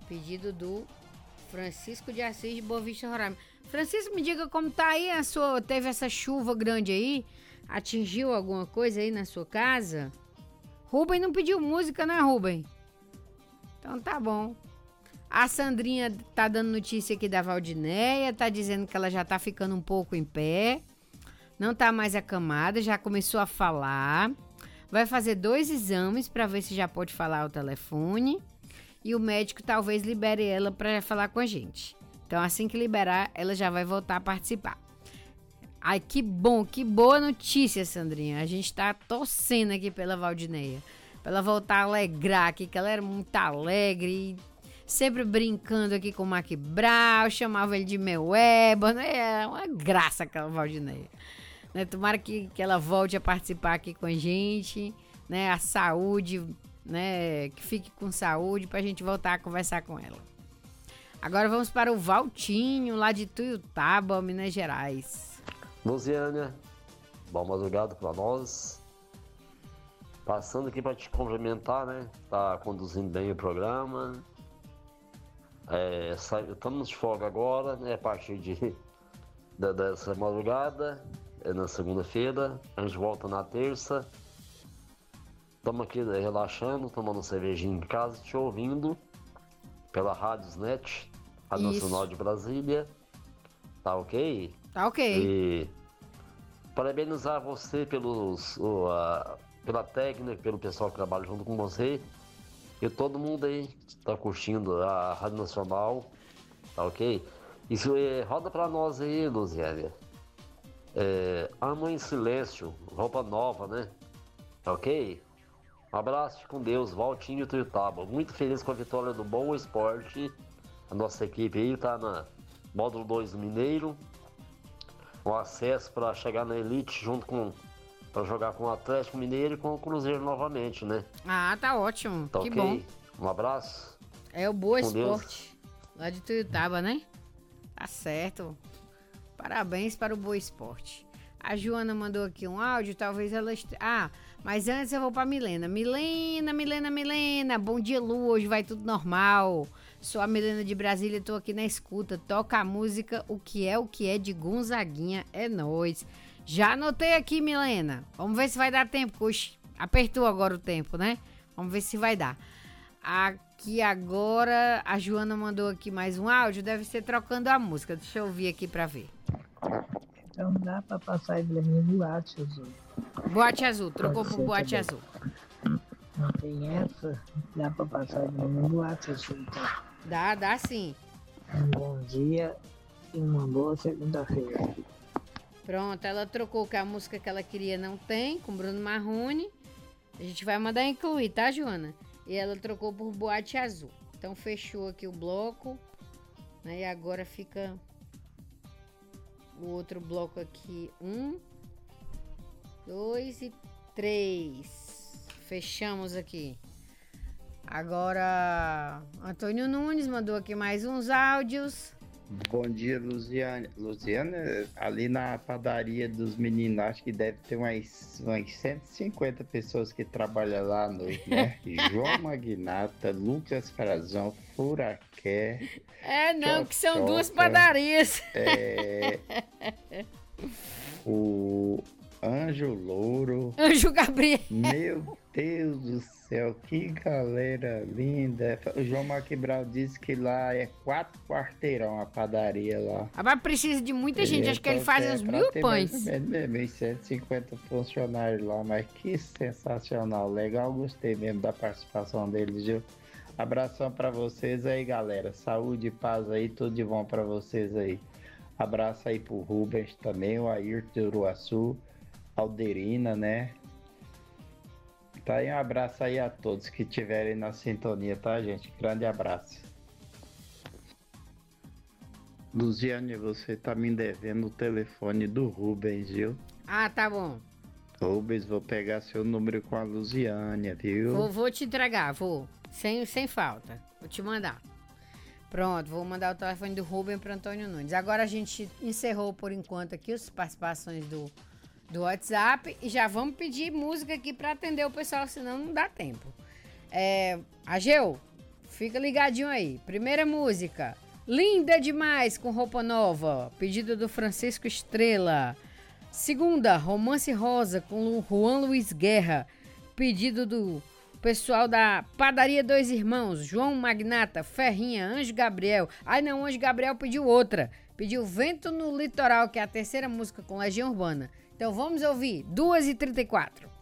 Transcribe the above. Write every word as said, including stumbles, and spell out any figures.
Pedido do Francisco de Assis de Boa Vista, Roraima. Francisco, me diga como tá aí a sua... Teve essa chuva grande aí? Atingiu alguma coisa aí na sua casa? Rubem não pediu música, né, Rubem? Então tá bom. A Sandrinha tá dando notícia aqui da Valdineia, tá dizendo que ela já tá ficando um pouco em pé, não tá mais acamada, já começou a falar, vai fazer dois exames para ver se já pode falar ao telefone e o médico talvez libere ela para falar com a gente. Então assim que liberar, ela já vai voltar a participar. Ai, que bom, que boa notícia, Sandrinha. A gente tá torcendo aqui pela Valdineia, pra ela voltar a alegrar aqui, que ela era muito alegre e sempre brincando aqui com o Mac Brau, chamava ele de meu ébano, é uma graça aquela Valdineia. Né? Tomara que, que ela volte a participar aqui com a gente, né? A saúde, né? Que fique com saúde pra gente voltar a conversar com ela. Agora vamos para o Valtinho, lá de Tuiutaba, Minas Gerais. Luziânia, boa madrugada para nós. Passando aqui para te cumprimentar, né? Tá conduzindo bem o programa. É, estamos de folga agora, né? A partir de, da, dessa madrugada, é na segunda-feira. A gente volta na terça. Estamos aqui, né, relaxando, tomando cervejinha em casa, te ouvindo pela Radiosnet, Rádio Isso. Nacional de Brasília. Tá ok? Tá ok. E parabenizar você pelos, o, a, pela técnica, pelo pessoal que trabalha junto com você e todo mundo aí que tá curtindo a Rádio Nacional, tá ok? Isso é, roda pra nós aí, Luziânia. É, Amo em Silêncio, roupa nova, né? Tá ok? Um abraço com Deus, Valtinho Tuiutaba. Muito feliz com a vitória do Boa Esporte. A nossa equipe aí tá na módulo dois do Mineiro. O acesso para chegar na elite junto com para jogar com o Atlético Mineiro e com o Cruzeiro novamente, né? Ah, tá ótimo. Tá que ok? bom. Um abraço. É o Boa Com Esporte, lá de Tuiutaba, né? Tá certo. Parabéns para o Boa Esporte. A Joana mandou aqui um áudio, talvez ela... Est... Ah, mas antes eu vou para Milena. Milena, Milena, Milena. Bom dia, Lu. Hoje vai tudo normal. Sou a Milena de Brasília, tô aqui na escuta. Toca a música O Que É O Que É de Gonzaguinha. É nóis. Já anotei aqui, Milena. Vamos ver se vai dar tempo. Oxi, apertou agora o tempo, né? Vamos ver se vai dar. Aqui agora, a Joana mandou aqui mais um áudio. Deve ser trocando a música. Deixa eu ouvir aqui pra ver. Então dá pra passar aí pra mim boate azul. Boate azul. Trocou Pode por ser boate também. azul. Não tem essa, dá pra passar aí pra mim boate azul, então. Dá, dá sim. Um bom dia e uma boa segunda-feira. Pronto, ela trocou que a música que ela queria não tem, com Bruno Marrone. A gente vai mandar incluir, tá, Joana? E ela trocou por boate azul. Então fechou aqui o bloco, né? E agora fica o outro bloco aqui. Um, dois e três. Fechamos aqui. Agora, Antônio Nunes mandou aqui mais uns áudios. Bom dia, Luziane. Luziane, ali na padaria dos meninos, acho que deve ter umas, umas cento e cinquenta pessoas que trabalham lá à noite, né? João Magnata, Lucas Frazão, Furaqué. É, não, que são Chochoca, duas padarias. É, o Anjo Louro. Anjo Gabriel. Meu Deus do céu, que galera linda. O João Maquibral disse que lá é quatro quarteirão a padaria lá. Mas precisa de muita gente, acho que ele Então, faz é uns pra mil ter pães. mais ou menos mesmo, uns cento e cinquenta funcionários lá, mas que sensacional, legal, gostei mesmo da participação deles, viu? Abração pra vocês aí, galera. Saúde e paz aí, tudo de bom pra vocês aí. Abraço aí pro Rubens também, o Ayrton de Uruaçu, Alderina, né? Tá aí, um abraço aí a todos que estiverem na sintonia, tá, gente? Grande abraço. Luziane, você tá me devendo o telefone do Rubens, viu? Ah, tá bom. Rubens, vou pegar seu número com a Luziane, viu? Vou, vou te entregar, vou. Sem, sem falta. Vou te mandar. Pronto, vou mandar o telefone do Rubem para Antônio Nunes. Agora a gente encerrou por enquanto aqui as participações do, do WhatsApp e já vamos pedir música aqui para atender o pessoal, senão não dá tempo. É, Ageu, fica ligadinho aí. Primeira música, Linda Demais, com Roupa Nova, pedido do Francisco Estrela. Segunda, Romance Rosa, com Juan Luiz Guerra, pedido do pessoal da Padaria Dois Irmãos, João Magnata, Ferrinha, Anjo Gabriel. Ai não, Anjo Gabriel pediu outra, pediu Vento no Litoral, que é a terceira música com Legião Urbana. Então vamos ouvir, duas e trinta e quatro.